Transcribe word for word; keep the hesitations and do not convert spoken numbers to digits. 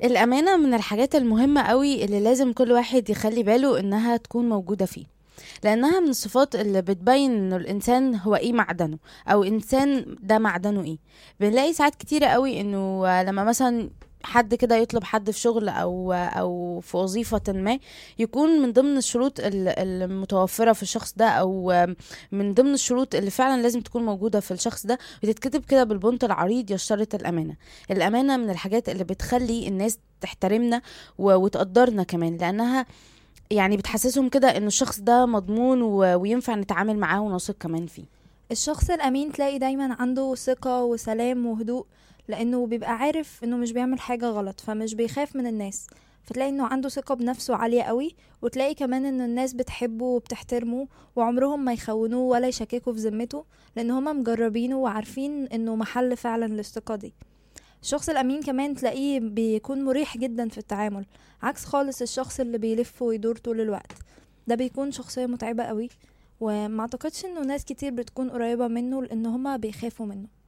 الأمانة من الحاجات المهمة قوي اللي لازم كل واحد يخلي باله إنها تكون موجودة فيه، لأنها من الصفات اللي بتبين إنه الإنسان هو إيه معدنه، أو إنسان ده معدنه إيه. بنلاقي ساعات كتيرة قوي إنه لما مثلا حد كده يطلب حد في شغل او او في وظيفة ما، يكون من ضمن الشروط ال- المتوفرة في الشخص ده، او من ضمن الشروط اللي فعلا لازم تكون موجودة في الشخص ده، بتتكتب كده بالبنط العريض: يشترط الأمانة. الأمانة من الحاجات اللي بتخلي الناس تحترمنا و- وتقدرنا كمان، لأنها يعني بتحسسهم كده ان الشخص ده مضمون و... وينفع نتعامل معاه ونثق كمان فيه. الشخص الأمين تلاقي دايما عنده ثقة وسلام وهدوء، لأنه بيبقى عارف انه مش بيعمل حاجة غلط، فمش بيخاف من الناس. فتلاقي انه عنده ثقة بنفسه عالية قوي، وتلاقي كمان ان الناس بتحبه وبتحترمه، وعمرهم ما يخونوه ولا يشككوا في ذمته، لان هما مجربينه وعارفين انه محل فعلا للثقة دي. الشخص الأمين كمان تلاقيه بيكون مريح جدا في التعامل، عكس خالص الشخص اللي بيلف ويدور طول الوقت. ده بيكون شخصية متعبة قوي، وما اعتقدش انه ناس كتير بتكون قريبة منه لان هما بيخافوا منه.